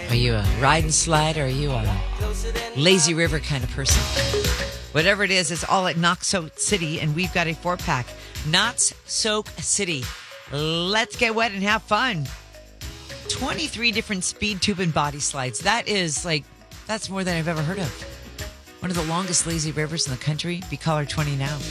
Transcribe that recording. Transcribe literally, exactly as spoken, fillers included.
Are you a ride and slide or are you a lazy river kind of person? Whatever it is, it's all at Knott's Soak City, and we've got a four-pack. Knott's Soak City. Let's get wet and have fun. twenty-three different speed tube and body slides. That is like, that's more than I've ever heard of. One of the longest lazy rivers in the country. Be caller twenty now.